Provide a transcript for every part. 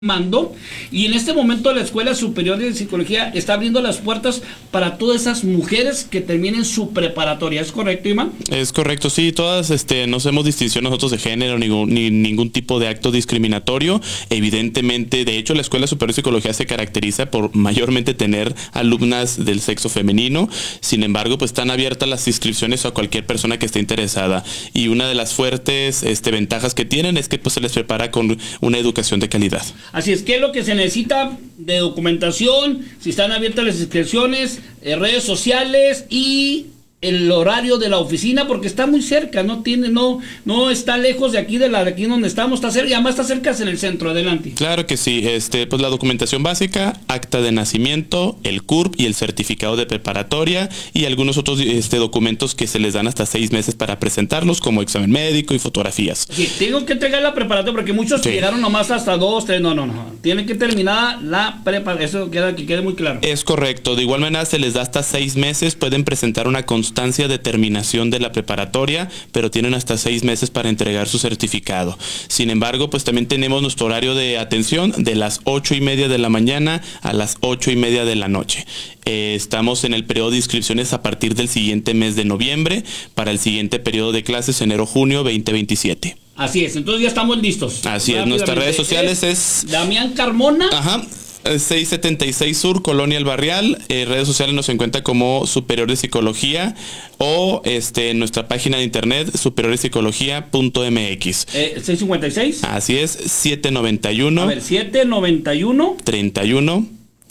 mando, y en este momento la Escuela Superior de Psicología está abriendo las puertas para todas esas mujeres que terminen su preparatoria. ¿Es correcto, Iván? Es correcto, sí, todas no hacemos distinción nosotros de género ni ningún tipo de acto discriminatorio. Evidentemente, de hecho, la Escuela Superior de Psicología se caracteriza por mayormente tener alumnas del sexo femenino. Sin embargo, pues están abiertas las inscripciones a cualquier persona que esté interesada, y una de las fuertes ventajas que tienen es que pues se les prepara con una educación de calidad. Así es, ¿qué es lo que se necesita de documentación? Si están abiertas las inscripciones, redes sociales y el horario de la oficina, porque está muy cerca, no está lejos de aquí donde estamos, está cerca, y además está cerca en el centro. Adelante. Claro que sí, pues la documentación básica, acta de nacimiento, el CURP y el certificado de preparatoria, y algunos otros documentos que se les dan hasta 6 meses para presentarlos, como examen médico y fotografías. Sí, tengo que entregar la preparatoria, porque muchos llegaron nomás hasta 2, 3, no. Tienen que terminar la preparatoria, eso que quede muy claro. Es correcto, de igual manera se les da hasta 6 meses, pueden presentar una constancia de terminación de la preparatoria, pero tienen hasta 6 meses para entregar su certificado. Sin embargo, pues también tenemos nuestro horario de atención de las 8:30 de la mañana a las 8:30 de la noche. Estamos en el periodo de inscripciones a partir del siguiente mes de noviembre para el siguiente periodo de clases, enero-junio 2027. Así es, entonces ya estamos listos. Así es, nuestras redes sociales es Damián Carmona. Ajá. 676 Sur, Colonia El Barrial. Redes sociales nos encuentra como Superior de Psicología, o en nuestra página de internet superiordepsicología.mx. 656. Así es, 791. A ver, 791 31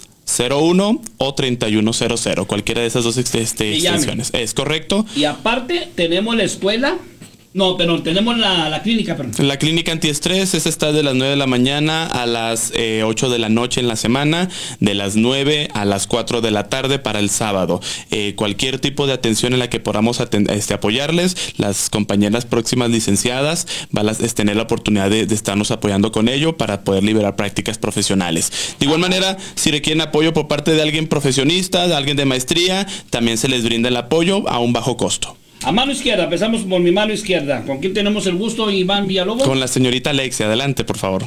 01 o 3100, cualquiera de esas dos extensiones. Es correcto. Y aparte tenemos la escuela. No, pero tenemos la clínica, perdón. La clínica antiestrés, esa está de las 9 de la mañana a las 8 de la noche en la semana, de las 9 a las 4 de la tarde para el sábado. Cualquier tipo de atención en la que podamos apoyarles, las compañeras próximas licenciadas van a tener la oportunidad de estarnos apoyando con ello para poder liberar prácticas profesionales. De igual manera, si requieren apoyo por parte de alguien profesionista, de alguien de maestría, también se les brinda el apoyo a un bajo costo. A mano izquierda, empezamos por mi mano izquierda. ¿Con quién tenemos el gusto, Iván Villalobos? Con la señorita Alexia, adelante, por favor.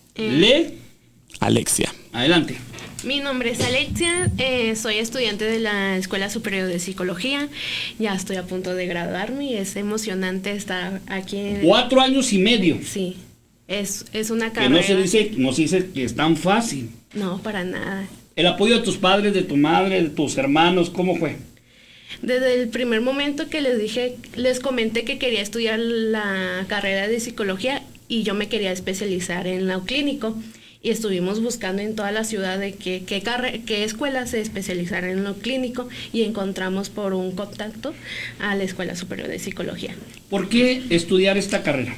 Alexia. Adelante. Mi nombre es Alexia, soy estudiante de la Escuela Superior de Psicología. Ya estoy a punto de graduarme y es emocionante estar aquí. 4 años y medio. Sí, es una carrera. Que no se dice que es tan fácil. No, para nada. El apoyo de tus padres, de tu madre, de tus hermanos, ¿cómo fue? Desde el primer momento que les comenté que quería estudiar la carrera de psicología y yo me quería especializar en lo clínico, y estuvimos buscando en toda la ciudad de qué escuela se especializara en lo clínico, y encontramos por un contacto a la Escuela Superior de Psicología. ¿Por qué estudiar esta carrera?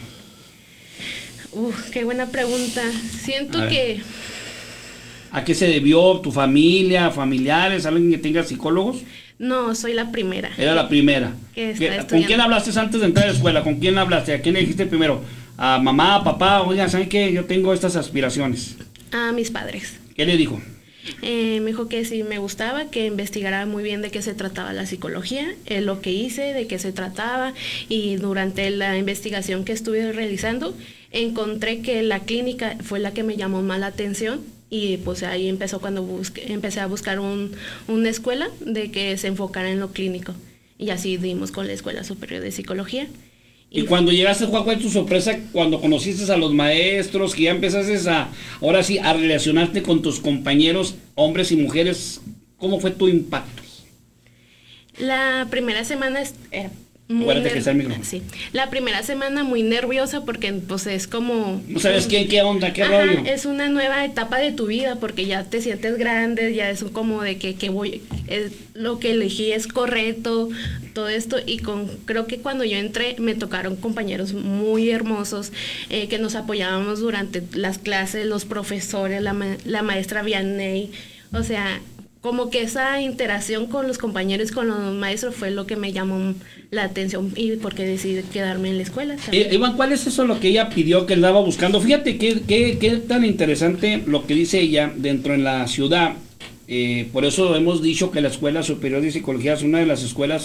Qué buena pregunta. Siento que... ¿A qué se debió? ¿Tu familia, familiares, alguien que tenga psicólogos? No, soy la primera. Era la primera. ¿Con quién hablaste antes de entrar a la escuela? ¿Con quién hablaste? ¿A quién le dijiste primero? ¿A mamá, papá? Oigan, ¿saben qué? Yo tengo estas aspiraciones. A mis padres. ¿Qué le dijo? Me dijo que sí me gustaba, que investigara muy bien de qué se trataba la psicología, lo que hice, de qué se trataba, y durante la investigación que estuve realizando, encontré que la clínica fue la que me llamó más la atención. Y pues ahí empezó cuando empecé a buscar una escuela de que se enfocara en lo clínico. Y así dimos con la Escuela Superior de Psicología. Y cuando llegaste, ¿cuál fue tu sorpresa cuando conociste a los maestros, que ya empezaste ahora sí, a relacionarte con tus compañeros, hombres y mujeres? ¿Cómo fue tu impacto? La primera semana Sí, la primera semana muy nerviosa porque pues es como... No sabes qué onda, qué rollo. Es una nueva etapa de tu vida porque ya te sientes grande, ya es como de que lo que elegí es correcto, todo esto. Y creo que cuando yo entré me tocaron compañeros muy hermosos que nos apoyábamos durante las clases, los profesores, la maestra Vianney, o sea... Como que esa interacción con los compañeros, con los maestros, fue lo que me llamó la atención y porque decidí quedarme en la escuela. Iván, ¿cuál es eso lo que ella pidió, que andaba buscando? Fíjate qué tan interesante lo que dice ella dentro en la ciudad. Por eso hemos dicho que la Escuela Superior de Psicología es una de las escuelas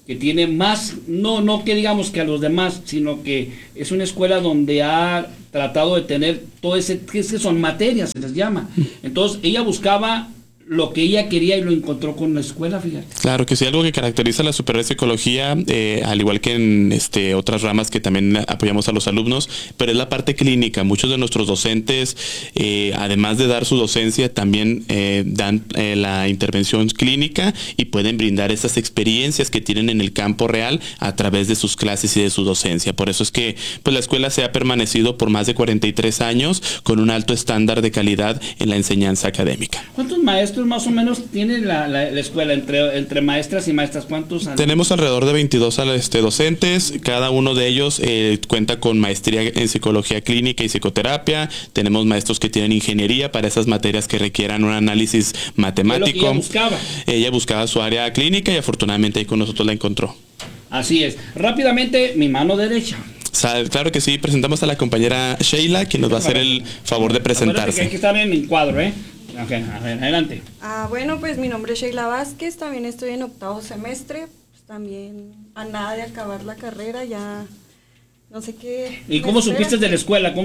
que tiene más, no que digamos que a los demás, sino que es una escuela donde ha tratado de tener todo ese, que son materias, se les llama. Entonces ella buscaba lo que ella quería y lo encontró con la escuela, fíjate. Claro que sí, algo que caracteriza a la Superior de Psicología, al igual que en otras ramas que también apoyamos a los alumnos, pero es la parte clínica. Muchos de nuestros docentes, además de dar su docencia, también dan la intervención clínica y pueden brindar esas experiencias que tienen en el campo real a través de sus clases y de su docencia. Por eso es que pues, la escuela se ha permanecido por más de 43 años con un alto estándar de calidad en la enseñanza académica. ¿Cuántos maestros más o menos tiene la escuela entre maestras y maestras? ¿Cuántos? Tenemos alrededor de 22 docentes, cada uno de ellos cuenta con maestría en psicología clínica y psicoterapia. Tenemos maestros que tienen ingeniería para esas materias que requieran un análisis matemático. Ella buscaba su área clínica y afortunadamente ahí con nosotros la encontró. Así es. Rápidamente, mi mano derecha. Claro que sí, presentamos a la compañera Sheila, quien nos va a hacer el favor de presentarse. Que hay que estar en el cuadro, Ok, a ver, adelante. Bueno, pues mi nombre es Sheila Vázquez, también estoy en 8º semestre, pues también a nada de acabar la carrera, ya no sé qué. ¿Y cómo supiste de la escuela?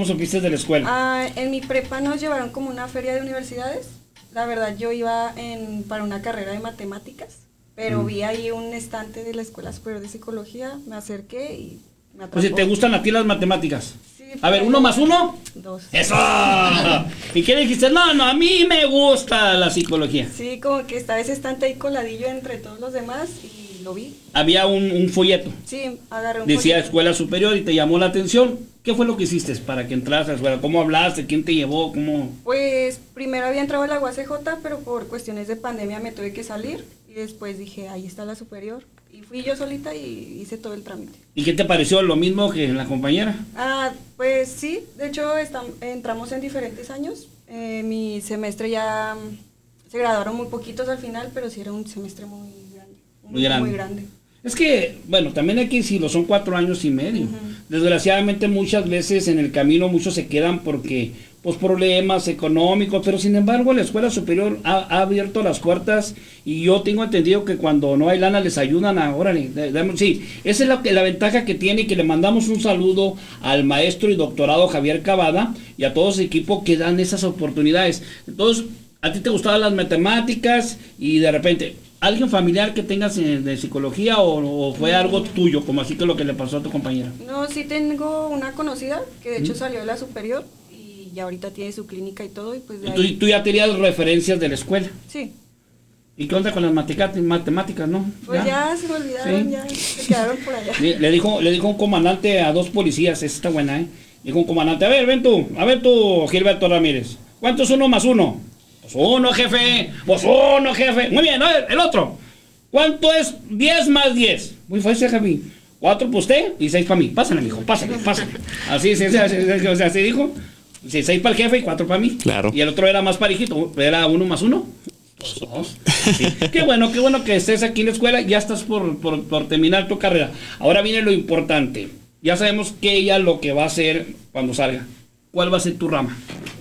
En mi prepa nos llevaron como una feria de universidades. La verdad yo iba para una carrera de matemáticas, pero vi ahí un estante de la Escuela Superior de Psicología, me acerqué y me atrapó. Pues si te gustan a ti las matemáticas. Sí, a ver, 1 más 1. 2. ¡Eso! ¿Y qué dijiste? No, a mí me gusta la psicología. Sí, como que estaba ese estante ahí coladillo entre todos los demás y lo vi. Había un folleto. Sí, agarré un Decía folleto. Escuela Superior y te llamó la atención. ¿Qué fue lo que hiciste para que entraras a la escuela? ¿Cómo hablaste? ¿Quién te llevó? ¿Cómo? Pues primero había entrado a la UACJ, pero por cuestiones de pandemia me tuve que salir y después dije, ahí está la Superior. Y fui yo solita y hice todo el trámite. ¿Y qué te pareció? ¿Lo mismo que la compañera? Pues sí, de hecho entramos en diferentes años. Mi semestre ya se graduaron muy poquitos al final, pero sí era un semestre muy grande. Muy grande. Es que, bueno, también hay que decirlo, son 4 años y medio. Desgraciadamente muchas veces en el camino muchos se quedan porque, pues, problemas económicos, pero sin embargo la Escuela Superior ha abierto las puertas y yo tengo entendido que cuando no hay lana les ayudan a, órale, sí, esa es la ventaja que tiene, y que le mandamos un saludo al maestro y doctorado Javier Cavada y a todo su equipo que dan esas oportunidades. Entonces, a ti te gustaban las matemáticas y de repente, ¿alguien familiar que tengas de psicología o fue algo tuyo, como así que lo que le pasó a tu compañera? No, sí tengo una conocida que de hecho salió de la Superior y ya ahorita tiene su clínica y todo y pues de ahí... ¿Tú ya tenías referencias de la escuela? Sí. ¿Y qué onda con las matemáticas, no? Pues ya se me olvidaron, ¿Sí? ya se quedaron por allá. Le dijo un comandante a 2 policías, esa está buena, Dijo un comandante, a ver tú, Gilberto Ramírez, ¿cuánto es 1 más 1? Pues 1, jefe. Muy bien, a ver, el otro. ¿Cuánto es 10 más 10? Muy fácil, jefe. 4 para usted y 6 para mí. Pásale, mijo, pásale. Así dijo. Sí, 6 para el jefe y 4 para mí. Claro. Y el otro era más parejito, era 1 más 1. Pues 2. Sí. Qué bueno que estés aquí en la escuela. Ya estás por terminar tu carrera. Ahora viene lo importante. Ya sabemos que ella lo que va a hacer cuando salga. ¿Cuál va a ser tu rama?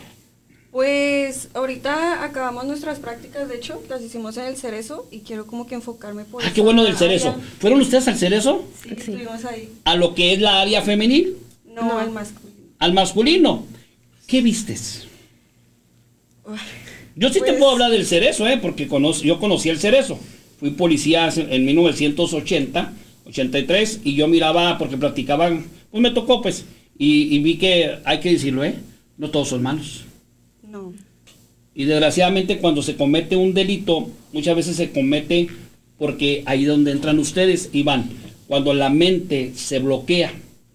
Pues ahorita acabamos nuestras prácticas, de hecho, las hicimos en el Cerezo y quiero como que enfocarme por qué bueno del Cerezo. ¿Fueron ustedes al Cerezo? Sí, estuvimos ahí. ¿A lo que es la área femenil? No, al masculino. ¿Al masculino? ¿Qué vistes? Uy, Yo sí pues, te puedo hablar del Cerezo, porque yo conocí el Cerezo. Fui policía en 1980, 83, y yo miraba, porque platicaban, pues me tocó, pues, y vi que, hay que decirlo, no todos son malos. No. Y desgraciadamente cuando se comete un delito, muchas veces se comete porque ahí es donde entran ustedes, Iván, cuando la mente se bloquea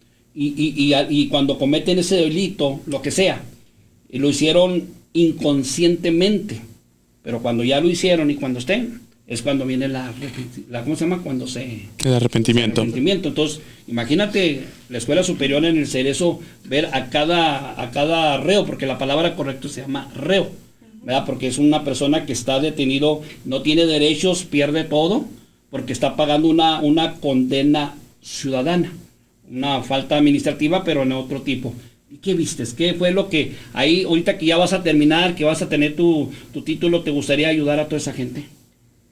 y cuando cometen ese delito, lo que sea, y lo hicieron inconscientemente, pero cuando ya lo hicieron y cuando estén, es cuando viene ¿cómo se llama? Cuando el arrepentimiento. Entonces, imagínate la Escuela Superior en el Cerezo, ver a cada reo, porque la palabra correcta se llama reo, ¿verdad? Porque es una persona que está detenido, no tiene derechos, pierde todo, porque está pagando una condena ciudadana, una falta administrativa, pero en otro tipo. ¿Y qué vistes? ¿Qué fue lo que ahí, ahorita que ya vas a terminar, que vas a tener tu título, te gustaría ayudar a toda esa gente?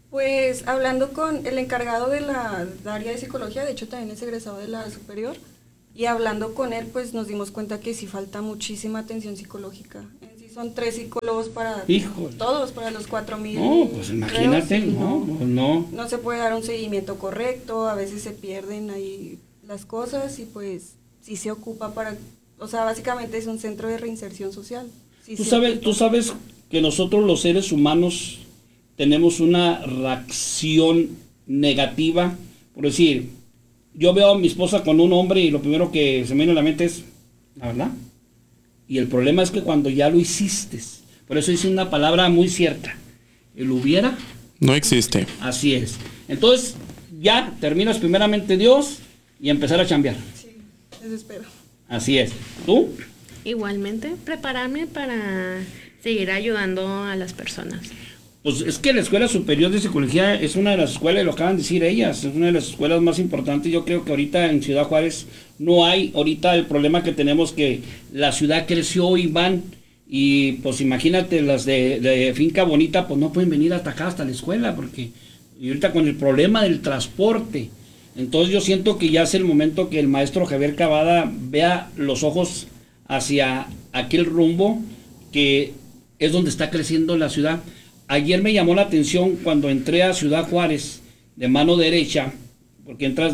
Pues hablando con el encargado de la área de psicología, de hecho también es egresado de la superior, y hablando con él, pues nos dimos cuenta que sí falta muchísima atención psicológica. En sí son 3 psicólogos para Híjole. todos, para los 4,000. No, pues imagínate, creo, sí, no, pues no. No se puede dar un seguimiento correcto, a veces se pierden ahí las cosas y pues sí se ocupa para, o sea, básicamente es un centro de reinserción social. Sí Tú sabes que nosotros los seres humanos tenemos una reacción negativa, por decir, yo veo a mi esposa con un hombre y lo primero que se me viene a la mente es, la verdad. Y el problema es que cuando ya lo hiciste, por eso hice una palabra muy cierta, el hubiera. No existe. Así es. Entonces, ya terminas primeramente Dios y empezar a chambear. Sí, eso espero. Así es. ¿Tú? Igualmente, prepararme para seguir ayudando a las personas. Pues es que la Escuela Superior de Psicología es una de las escuelas, lo acaban de decir ellas, es una de las escuelas más importantes. Yo creo que ahorita en Ciudad Juárez no hay, ahorita el problema que tenemos que la ciudad creció, Iván, y pues imagínate las de Finca Bonita, pues no pueden venir hasta acá, hasta la escuela, porque y ahorita con el problema del transporte. Entonces yo siento que ya es el momento que el maestro Javier Cavada vea los ojos hacia aquel rumbo que es donde está creciendo la ciudad. Ayer me llamó la atención cuando entré a Ciudad Juárez de mano derecha, porque entras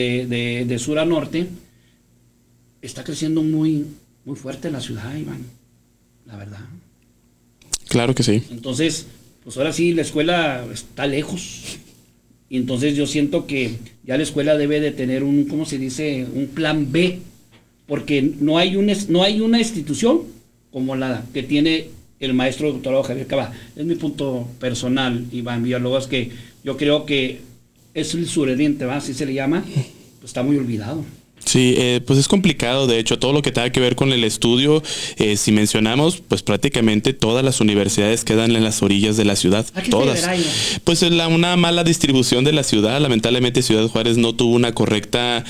de sur a norte, está creciendo muy, muy fuerte la ciudad, Iván, la verdad. Claro que sí. Entonces, pues ahora sí, la escuela está lejos. Y entonces yo siento que ya la escuela debe de tener un, ¿cómo se dice? Un plan B, porque no hay una institución como la que tiene el maestro doctorado Javier Cavada. Es mi punto personal, Iván Villalobos, que yo creo que es el suroriente, ¿va? Así se le llama, pues está muy olvidado. Sí, pues es complicado, de hecho, todo lo que tenga que ver con el estudio, si mencionamos, pues prácticamente todas las universidades quedan en las orillas de la ciudad, todas. Pues una mala distribución de la ciudad, lamentablemente Ciudad Juárez no tuvo una correcta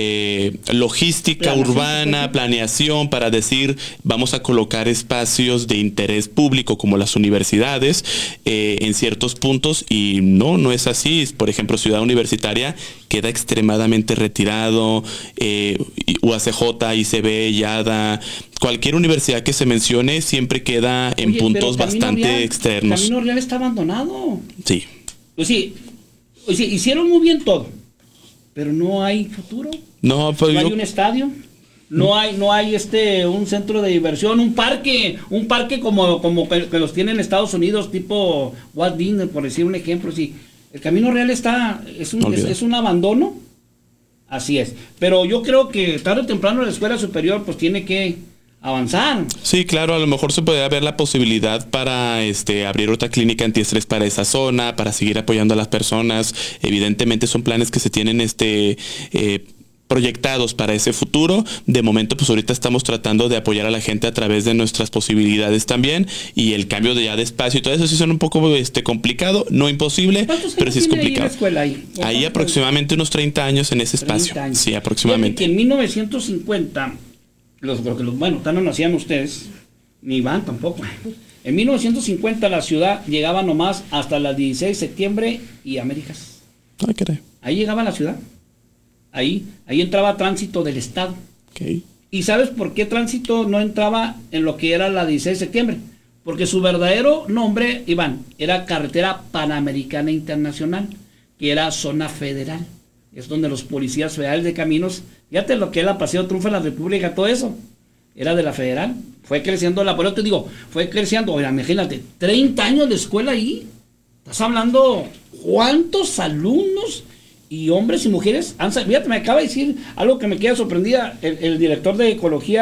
logística urbana, planeación para decir, vamos a colocar espacios de interés público como las universidades en ciertos puntos, y no es así. Por ejemplo, Ciudad Universitaria queda extremadamente retirado, UACJ, ICB, YADA, cualquier universidad que se mencione siempre queda en puntos bastante externos. Camino Real está abandonado. Sí. Pues sí, hicieron muy bien todo, pero no hay futuro. No, pues no hay un estadio. No hay un centro de diversión, un parque como que los tienen en Estados Unidos, tipo Walt Disney, por decir un ejemplo. Sí, el Camino Real es un abandono. Así es. Pero yo creo que tarde o temprano la escuela superior pues tiene que avanzar. Sí, claro, a lo mejor se podría ver la posibilidad para abrir otra clínica antiestrés para esa zona, para seguir apoyando a las personas. Evidentemente son planes que se tienen proyectados para ese futuro. De momento, pues ahorita estamos tratando de apoyar a la gente a través de nuestras posibilidades también, y el cambio de espacio y todo eso sí son un poco complicado, no imposible, pero sí es complicado. Ahí aproximadamente unos 30 años en ese espacio. Sí, aproximadamente. En 1950, tal no nacían ustedes, ni van tampoco. En 1950 la ciudad llegaba nomás hasta las 16 de septiembre y Américas. Ay, caray. Ahí llegaba la ciudad. Ahí entraba tránsito del Estado. Okay. ¿Y sabes por qué tránsito no entraba en lo que era la 16 de septiembre? Porque su verdadero nombre, Iván, era Carretera Panamericana Internacional, que era zona federal. Es donde los policías federales de caminos, fíjate lo que era Paseo Triunfo de la República, todo eso, era de la federal. Fue creciendo por eso te digo, oiga, imagínate, 30 años de escuela ahí. Estás hablando, ¿cuántos alumnos y hombres y mujeres fíjate, me acaba de decir algo que me queda sorprendida, el director de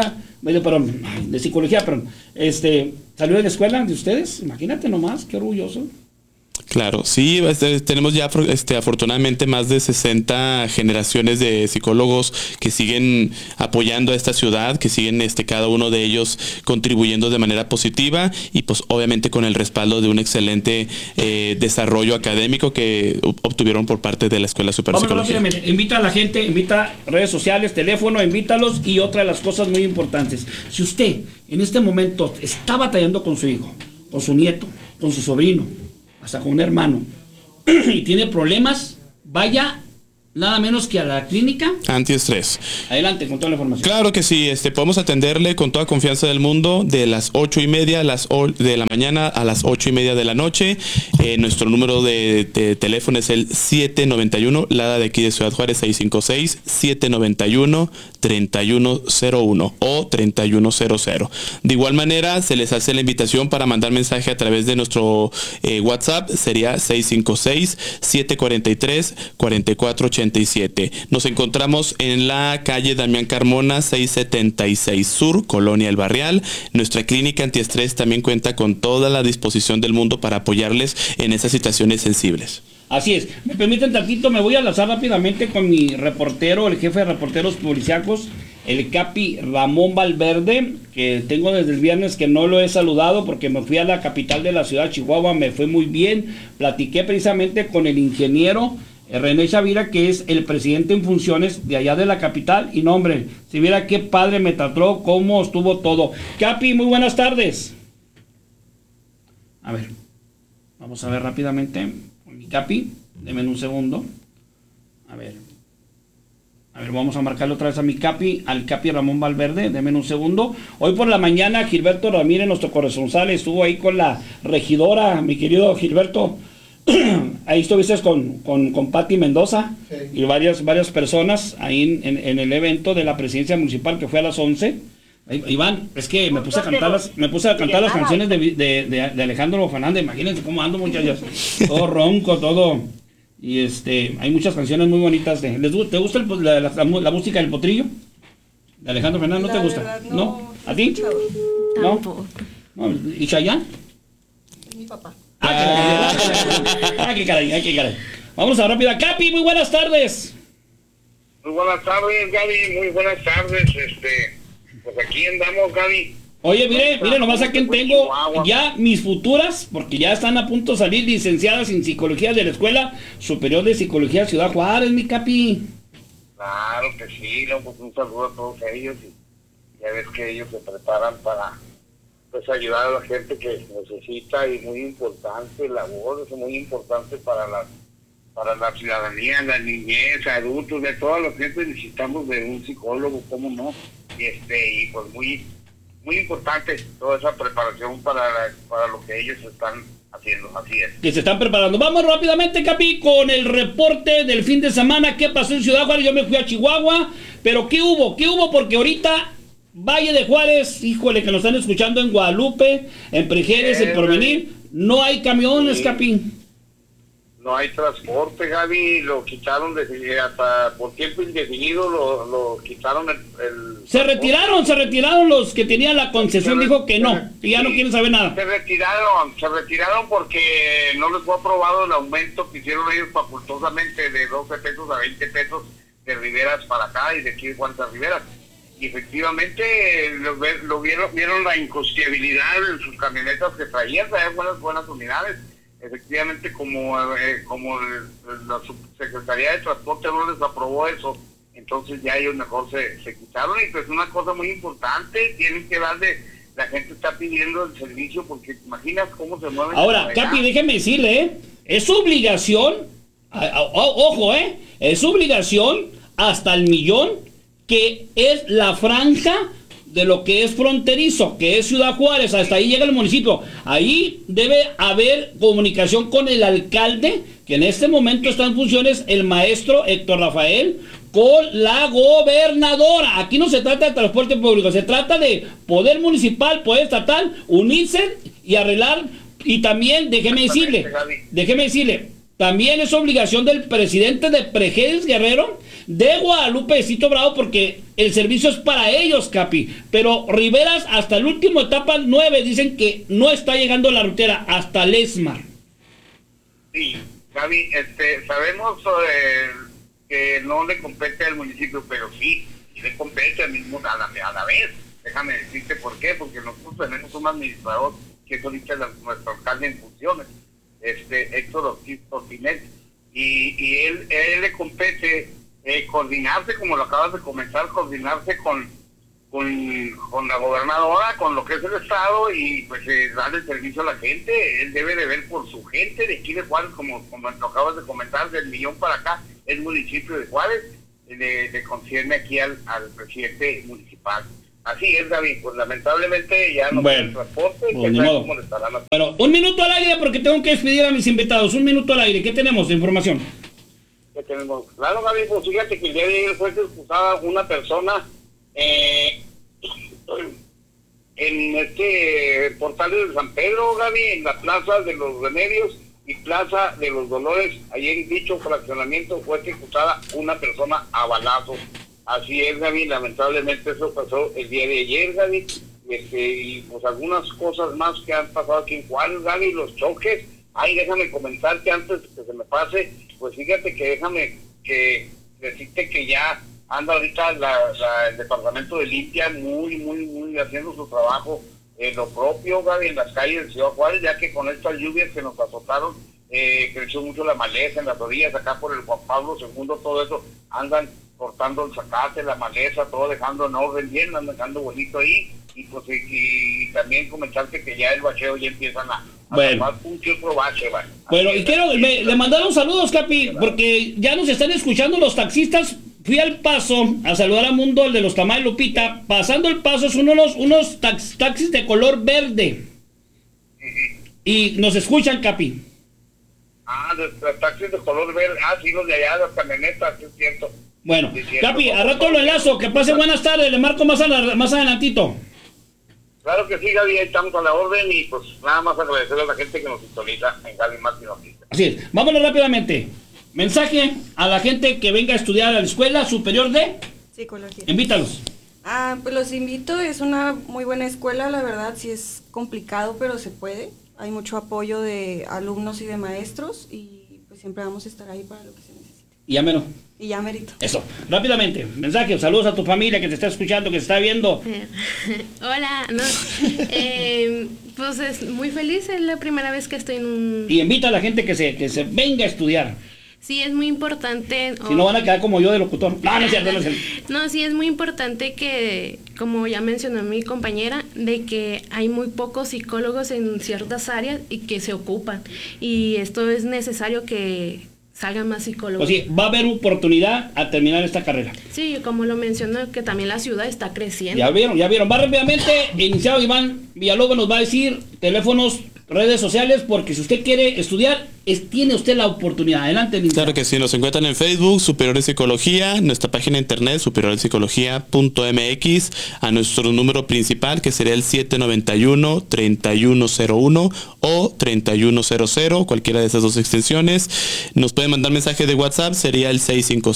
de psicología, salió de la escuela de ustedes, imagínate nomás, qué orgulloso. Claro, sí, tenemos ya afortunadamente más de 60 generaciones de psicólogos que siguen apoyando a esta ciudad, que siguen cada uno de ellos contribuyendo de manera positiva, y pues obviamente con el respaldo de un excelente desarrollo académico que obtuvieron por parte de la Escuela Superior de Psicología. Invita a la gente, invita redes sociales, teléfono, invítalos, y otra de las cosas muy importantes, si usted en este momento está batallando con su hijo, con su nieto, con su sobrino, hasta con un hermano, y tiene problemas, vaya nada menos que a la clínica Antiestrés. Adelante con toda la información. Claro que sí, podemos atenderle con toda confianza del mundo de las 8:30 de la mañana a las 8:30 de la noche. Nuestro número de teléfono es el 791, Lada de aquí de Ciudad Juárez, 656-791-3101 o 3100. De igual manera, se les hace la invitación para mandar mensaje a través de nuestro WhatsApp, sería 656-743-4487. Nos encontramos en la calle Damián Carmona 676 Sur, Colonia El Barrial. Nuestra clínica antiestrés también cuenta con toda la disposición del mundo para apoyarles en esas situaciones sensibles. Así es. Me permiten tantito, me voy a enlazar rápidamente con mi reportero, el jefe de reporteros policíacos, el Capi Ramón Valverde, que tengo desde el viernes que no lo he saludado porque me fui a la capital de la ciudad de Chihuahua, me fue muy bien. Platiqué precisamente con el ingeniero René Chavira, que es el presidente en funciones de allá de la capital, y no, hombre, si viera qué padre me trató, cómo estuvo todo. Capi, muy buenas tardes. A ver, vamos a ver rápidamente con mi Capi, denme un segundo. A ver, vamos a marcarle otra vez a mi Capi, al Capi Ramón Valverde, denme un segundo. Hoy por la mañana Gilberto Ramírez, nuestro corresponsal, estuvo ahí con la regidora, mi querido Gilberto. Ahí estuviste con Pati Mendoza, sí, y varias personas ahí en el evento de la presidencia municipal que fue a las 11. Iván, es que me puse a cantar las canciones de Alejandro Fernández. Imagínense cómo ando, muchachos, todo ronco, todo. Y hay muchas canciones muy bonitas. ¿Te gusta la música del potrillo de Alejandro Fernández? ¿No te gusta? Verdad, ¿No? ¿A ti? Tampoco. ¿No? ¿Y Chayanne? Es mi papá. Qué caray. Vamos a rápida. Capi, muy buenas tardes. Muy buenas tardes, Gaby. Muy buenas tardes. Pues aquí andamos, Gaby. Oye, mire, nomás a quien tengo ya mis futuras, porque ya están a punto de salir licenciadas en psicología de la Escuela Superior de Psicología Ciudad Juárez, mi Capi. Claro que sí, pues un saludo a todos ellos, y ya ves que ellos se preparan para ayudar a la gente que necesita, y muy importante la voz, es muy importante para la ciudadanía, la niñez, adultos, de toda la gente necesitamos de un psicólogo, cómo no, y pues muy importante toda esa preparación para lo que ellos están haciendo, así es. Que se están preparando. Vamos rápidamente, Capi, con el reporte del fin de semana. ¿Qué pasó en Ciudad Juárez? Yo me fui a Chihuahua, pero ¿qué hubo? Porque ahorita Valle de Juárez, híjole, que nos están escuchando en Guadalupe, en Prejeres, en Porvenir, no hay camiones, sí, Capi. No hay transporte, Gaby, lo quitaron hasta por tiempo indefinido, lo quitaron Se retiraron los que tenían la concesión, dijo que no, que ya no quieren saber nada. Se retiraron porque no les fue aprobado el aumento que hicieron ellos facultosamente de 12 pesos a 20 pesos de Riveras para acá y de aquí de Cuantas Riveras. Y efectivamente vieron la inconstitucionalidad en sus camionetas que traían buenas unidades. Efectivamente, como la Subsecretaría de Transporte no les aprobó eso, entonces ya ellos mejor se quitaron. Y pues una cosa muy importante, tienen que darle, la gente está pidiendo el servicio, porque te imaginas cómo se mueven. Ahora, Capi, déjeme decirle, es su obligación, ojo, es su obligación hasta el millón, que es la franja de lo que es fronterizo, que es Ciudad Juárez, hasta ahí llega el municipio. Ahí debe haber comunicación con el alcalde, que en este momento está en funciones, el maestro Héctor Rafael, con la gobernadora. Aquí no se trata de transporte público, se trata de poder municipal, poder estatal, unirse y arreglar. Y también, déjeme decirle, también es obligación del presidente de Prejedes Guerrero, de Guadalupe de Sito Bravo, porque el servicio es para ellos, Capi. Pero Riveras, hasta el último etapa 9, dicen que no está llegando la rutera hasta Lesmar. Sí, Gaby, sabemos que no le compete al municipio, pero sí le compete al mismo a la vez. Déjame decirte por qué, porque nosotros tenemos un administrador que es ahorita nuestro alcalde en funciones, Héctor Ortiz Ortinet, y él le compete coordinarse, como lo acabas de comentar, coordinarse con con la gobernadora, con lo que es el estado, y pues darle servicio a la gente. Él debe de ver por su gente de aquí de Juárez, como lo acabas de comentar, del millón para acá, el municipio de Juárez le concierne aquí al presidente municipal. Así es, David, pues lamentablemente ya no tiene transporte, pues, cómo le estarán haciendo. Pero un minuto al aire porque tengo que despedir a mis invitados. Un minuto al aire, ¿qué tenemos de información? ¿Qué tenemos? Claro, David, pues fíjate que el día de ayer fue expulsada una persona en este portal de San Pedro, Gaby, en la Plaza de los Remedios y Plaza de los Dolores. Allí en dicho fraccionamiento fue ejecutada una persona a balazos. Así es, Gaby, lamentablemente eso pasó el día de ayer, Gaby, y pues algunas cosas más que han pasado aquí en Juárez, Gaby, los choques. Ay, déjame comentarte antes que se me pase, pues fíjate que déjame que decirte que ya anda ahorita el departamento de limpia muy haciendo su trabajo, lo propio, Gaby, en las calles de Ciudad Juárez, ya que con estas lluvias que nos azotaron, creció mucho la maleza en las orillas, acá por el Juan Pablo II, todo eso, andan cortando el zacate, la maleza, todo dejando en orden bien, andan dejando bonito ahí, y pues y también comentarte que ya el bacheo ya empiezan a tomar un otro bache, ¿vale? Bueno, y quiero, le mandaron saludos, Capi, porque ya nos están escuchando los taxistas. Fui al Paso a saludar a Mundo, el de los tamales Lupita. Pasando el Paso es unos taxis de color verde. Y nos escuchan, Capi. De taxis de color verde. Sí, los de allá, las camionetas, es cierto. Bueno, Capi, a rato lo enlazo. Que pase buenas tardes. Le marco más adelantito. Claro que sí, Gaby, estamos a la orden y pues nada más agradecerle a la gente que nos sintoniza en Gaby Martín Noticias. Así es, vámonos rápidamente. Mensaje a la gente que venga a estudiar a la Escuela Superior de Psicología. Invítalos. Pues los invito, es una muy buena escuela, la verdad, sí es complicado, pero se puede. Hay mucho apoyo de alumnos y de maestros y pues siempre vamos a estar ahí para lo que se necesite. Y ya menos. Y ya merito. Eso, rápidamente, mensaje, saludos a tu familia que te está escuchando, que te está viendo. Hola, pues es muy feliz, es la primera vez que estoy en un... Y invita a la gente que se venga a estudiar. Sí, es muy importante... Si no van a quedar como yo de locutor. No es cierto, no es cierto. No, sí, es muy importante que, como ya mencionó mi compañera, de que hay muy pocos psicólogos en ciertas áreas y que se ocupan. Y esto es necesario que salgan más psicólogos. Pues sí, va a haber oportunidad a terminar esta carrera. Sí, como lo mencionó, que también la ciudad está creciendo. Ya vieron. Va rápidamente, iniciado Iván Villalobos nos va a decir teléfonos, redes sociales, porque si usted quiere estudiar, tiene usted la oportunidad. Adelante, Linda. Claro que sí, nos encuentran en Facebook, Superior de Psicología, nuestra página de internet, superiorpsicología.mx, a nuestro número principal, que sería el 791-3101 o 3100, cualquiera de esas dos extensiones. Nos pueden mandar mensaje de WhatsApp, sería el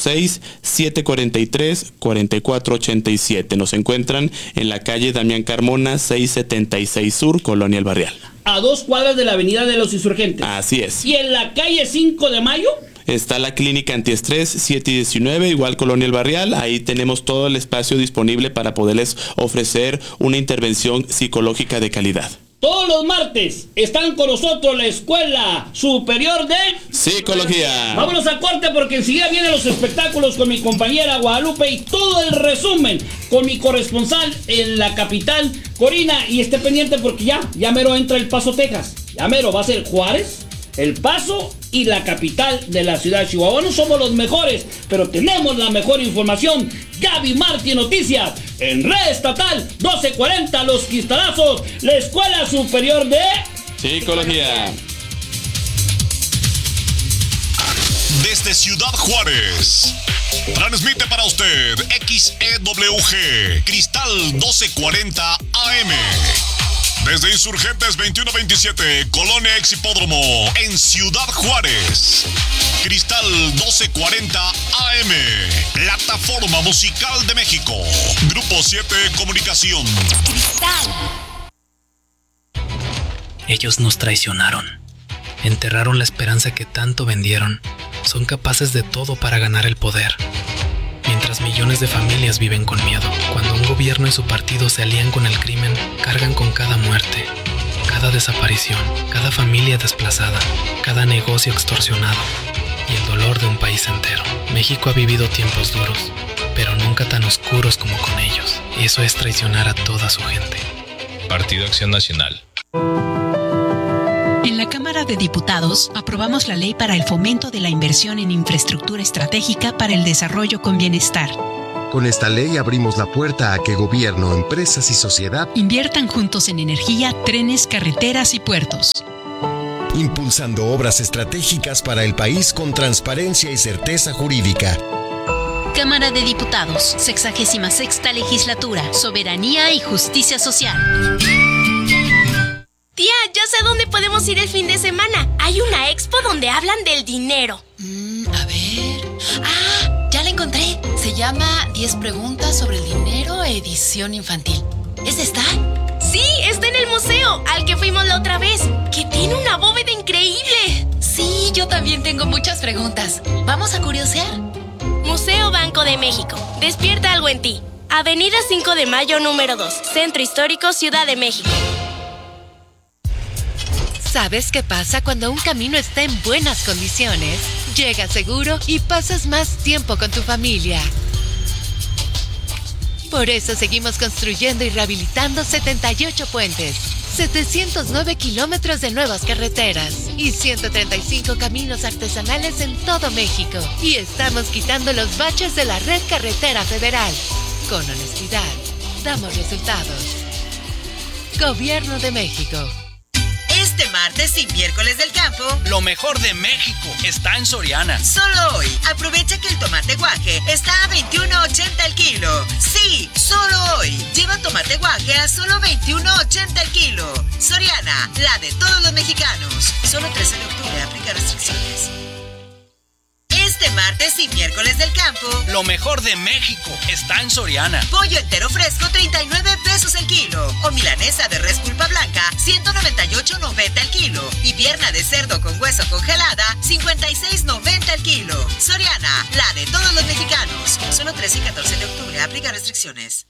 656-743-4487. Nos encuentran en la calle Damián Carmona, 676 Sur, Colonia El Barrial. A 2 cuadras de la Avenida de los Insurgentes. Así es. Y en la calle 5 de Mayo está la clínica antiestrés 7 y 19, igual Colonia El Barrial. Ahí tenemos todo el espacio disponible para poderles ofrecer una intervención psicológica de calidad. Todos los martes están con nosotros la Escuela Superior de Psicología. Vámonos a corte porque enseguida vienen los espectáculos con mi compañera Guadalupe y todo el resumen con mi corresponsal en la capital, Corina. Y esté pendiente porque ya mero entra El Paso, Texas. Ya mero va a ser Juárez, El Paso y la capital de la ciudad de Chihuahua. No somos los mejores, pero tenemos la mejor información. Gaby Martín Noticias en Red Estatal 1240 Los Quistalazos, la Escuela Superior de Psicología. Desde Ciudad Juárez, transmite para usted XEWG Cristal 1240 AM. Desde Insurgentes 2127, Colonia Exhipódromo, en Ciudad Juárez. Cristal 1240 AM, plataforma musical de México. Grupo 7 Comunicación. Cristal. Ellos nos traicionaron. Enterraron la esperanza que tanto vendieron. Son capaces de todo para ganar el poder. Mientras millones de familias viven con miedo, cuando un gobierno y su partido se alían con el crimen, cargan con cada muerte, cada desaparición, cada familia desplazada, cada negocio extorsionado y el dolor de un país entero. México ha vivido tiempos duros, pero nunca tan oscuros como con ellos. Y eso es traicionar a toda su gente. Partido Acción Nacional. En la Cámara de Diputados aprobamos la ley para el fomento de la inversión en infraestructura estratégica para el desarrollo con bienestar. Con esta ley abrimos la puerta a que gobierno, empresas y sociedad inviertan juntos en energía, trenes, carreteras y puertos. Impulsando obras estratégicas para el país con transparencia y certeza jurídica. Cámara de Diputados, 66ª Legislatura, Soberanía y Justicia Social. Tía, ya sé dónde podemos ir el fin de semana. Hay una expo donde hablan del dinero. A ver... ¡Ah! Ya la encontré. Se llama 10 preguntas sobre el dinero, edición infantil. ¿Es esta? Sí, está en el museo, al que fuimos la otra vez, que tiene una bóveda increíble. Sí, yo también tengo muchas preguntas. ¿Vamos a curiosear? Museo Banco de México. Despierta algo en ti. Avenida 5 de Mayo, número 2. Centro Histórico, Ciudad de México. ¿Sabes qué pasa cuando un camino está en buenas condiciones? Llegas seguro y pasas más tiempo con tu familia. Por eso seguimos construyendo y rehabilitando 78 puentes, 709 kilómetros de nuevas carreteras y 135 caminos artesanales en todo México. Y estamos quitando los baches de la red carretera federal. Con honestidad, damos resultados. Gobierno de México. Este martes y miércoles del campo, lo mejor de México está en Soriana. Solo hoy, aprovecha que el tomate guaje está a $21.80 el kilo. Sí, solo hoy. Lleva tomate guaje a solo $21.80 el kilo. Soriana, la de todos los mexicanos. Solo 13 de octubre, aplica restricciones. Este martes y miércoles del campo, lo mejor de México está en Soriana. Pollo entero fresco, 39 pesos el kilo. O milanesa de res pulpa blanca, 198.90 el kilo. Y pierna de cerdo con hueso congelada, 56.90 el kilo. Soriana, la de todos los mexicanos. Solo 13 y 14 de octubre, aplica restricciones.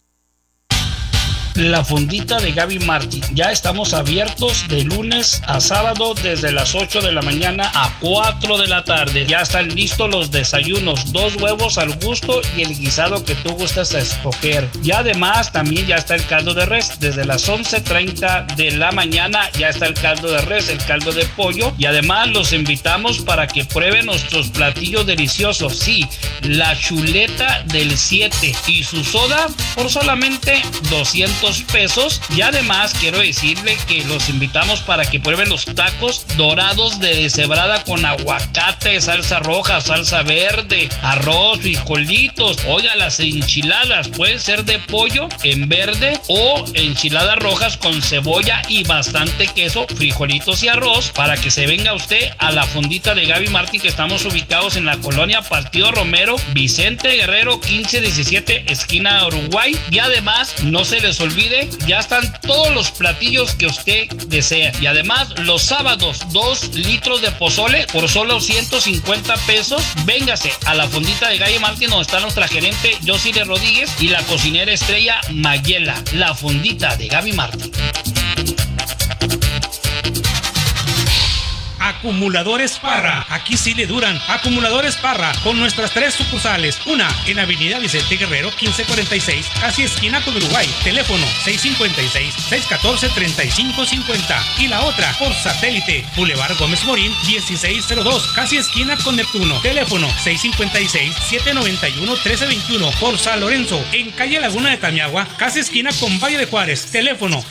La fondita de Gaby Martin. Ya estamos abiertos de lunes a sábado desde las 8 de la mañana a 4 de la tarde. Ya están listos los desayunos, 2 huevos al gusto y el guisado que tú gustas a escoger. Y además también ya está el caldo de res. Desde las 11:30 de la mañana ya está el caldo de res, el caldo de pollo. Y además los invitamos para que prueben nuestros platillos deliciosos. Sí, la chuleta del 7 y su soda por solamente 200 pesos. Y además quiero decirle que los invitamos para que prueben los tacos dorados de deshebrada con aguacate, salsa roja, salsa verde, arroz, frijolitos. Oiga, las enchiladas pueden ser de pollo en verde o enchiladas rojas con cebolla y bastante queso, frijolitos y arroz, para que se venga usted a la fondita de Gaby Martin, que estamos ubicados en la colonia Partido Romero, Vicente Guerrero 1517, esquina Uruguay. Y además no se les olvide, ya están todos los platillos que usted desea. Y además los sábados 2 litros de pozole por solo 150 pesos. Véngase a la fondita de Gaby Martin, donde está nuestra gerente Josile Rodríguez y la cocinera estrella Mayela. La fondita de Gaby Martin. Acumuladores Parra, aquí sí le duran. Acumuladores Parra, con nuestras 3 sucursales. Una en Avenida Vicente Guerrero 1546, casi esquina con Uruguay. Teléfono 656-614-3550. Y la otra por satélite, Boulevard Gómez Morín 1602, casi esquina con Neptuno. Teléfono 656-791-1321. Por San Lorenzo, en calle Laguna de Tamiagua, casi esquina con Valle de Juárez. Teléfono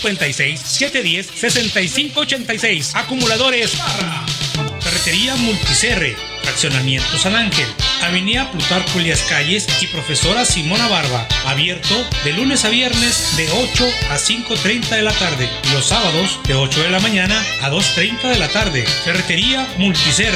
656-710-6586. Acumuladores Ferretería Multicerre, Fraccionamiento San Ángel, Avenida Plutarco Elías Calles y Profesora Simona Barba. Abierto de lunes a viernes de 8 a 5:30 de la tarde. Y los sábados de 8 de la mañana a 2:30 de la tarde. Ferretería Multicerre.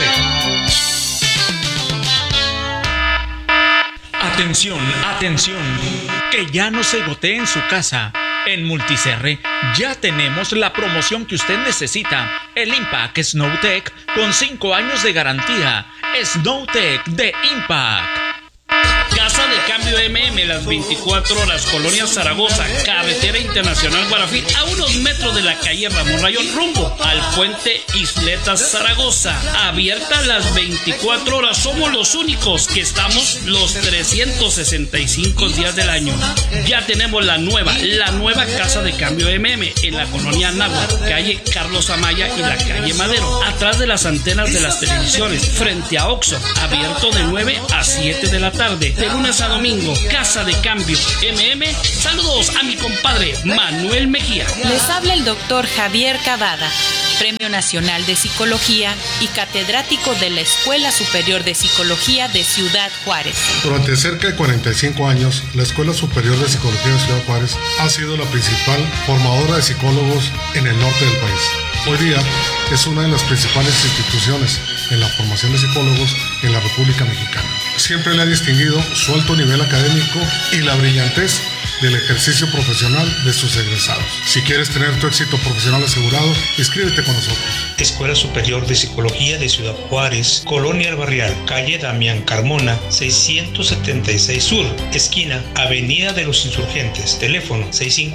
Atención, atención, que ya no se gotee en su casa. En Multicerre ya tenemos la promoción que usted necesita. El Impact Snowtech con 5 años de garantía. Snowtech de Impact. Casa de Cambio MM, las 24 horas, Colonia Zaragoza, Carretera Internacional Guarafil, a unos metros de la calle Ramón Rayón, rumbo al puente Isletas Zaragoza. Abierta las 24 horas, somos los únicos que estamos los 365 días del año. Ya tenemos la nueva Casa de Cambio MM en la Colonia Náhuatl, calle Carlos Amaya y la calle Madero, atrás de las antenas de las televisiones, frente a Oxxo, abierto de 9 a 7 de la tarde, de lunes a domingo. Casa de Cambio MM. Saludos a mi compadre Manuel Mejía. Les habla el doctor Javier Cavada, Premio Nacional de Psicología y catedrático de la Escuela Superior de Psicología de Ciudad Juárez. Durante cerca de 45 años, la Escuela Superior de Psicología de Ciudad Juárez ha sido la principal formadora de psicólogos en el norte del país. Hoy día es una de las principales instituciones en la formación de psicólogos en la República Mexicana. Siempre le ha distinguido su alto nivel académico y la brillantez del ejercicio profesional de sus egresados. Si quieres tener tu éxito profesional asegurado, inscríbete con nosotros. Escuela Superior de Psicología de Ciudad Juárez, Colonia El Barrial, calle Damián Carmona, 676 Sur, esquina Avenida de los Insurgentes, teléfono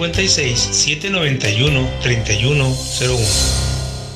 656-791-3101.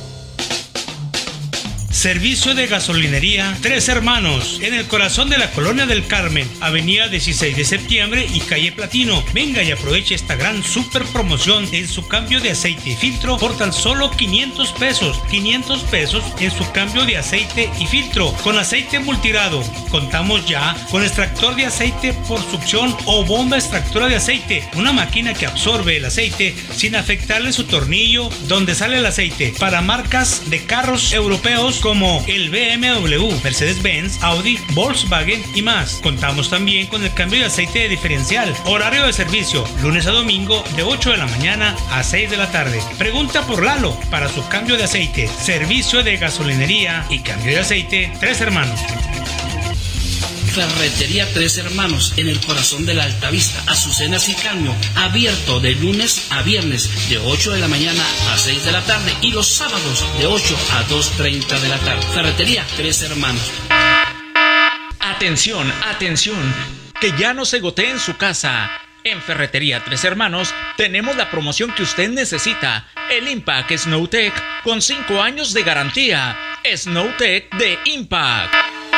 Servicio de gasolinería Tres Hermanos, en el corazón de la Colonia del Carmen, avenida 16 de septiembre y calle Platino. Venga y aproveche esta gran super promoción en su cambio de aceite y filtro por tan solo 500 pesos. 500 pesos en su cambio de aceite y filtro con aceite multirado. Contamos ya con extractor de aceite por succión o bomba extractora de aceite, una máquina que absorbe el aceite sin afectarle su tornillo donde sale el aceite, para marcas de carros europeos como el BMW, Mercedes-Benz, Audi, Volkswagen y más. Contamos también con el cambio de aceite de diferencial. Horario de servicio, lunes a domingo de 8 de la mañana a 6 de la tarde. Pregunta por Lalo para su cambio de aceite. Servicio de gasolinería y cambio de aceite Tres Hermanos. Ferretería Tres Hermanos, en el corazón de la Altavista, Azucenas y Caño, abierto de lunes a viernes de 8 de la mañana a 6 de la tarde y los sábados de 8 a 2:30 de la tarde. Ferretería Tres Hermanos. Atención, atención, que ya no se gotee en su casa. En Ferretería Tres Hermanos tenemos la promoción que usted necesita, el Impact Snowtech con 5 años de garantía. Snowtech de Impact.